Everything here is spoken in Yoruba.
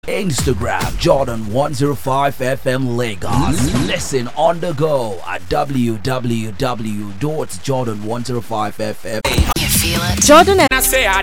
Instagram Jordan 105 FM Lagos. Listen on the go at www.jordan105fm. You feel it? Jordan and I say